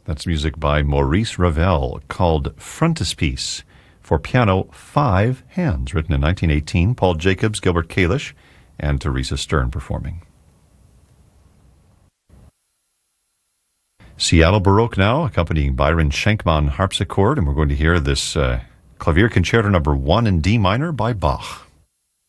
That's music by Maurice Ravel called Frontispiece for piano, 5 hands, written in 1918. Paul Jacobs, Gilbert Kalish, and Teresa Stern performing. Seattle Baroque now, accompanying Byron Schenkman harpsichord, and we're going to hear this Clavier Concerto No. 1 in D minor by Bach.